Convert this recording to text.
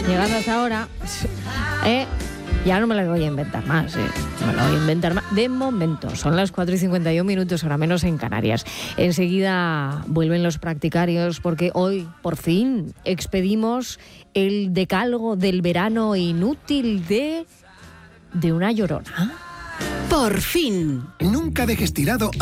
llegando hasta ahora, ya no me la voy a inventar más, no me la voy a inventar más. De momento, son las 4:51, hora menos en Canarias. Enseguida vuelven los practicarios porque hoy, por fin, expedimos el decálogo del verano inútil de una llorona. Por fin. Nunca dejes tirado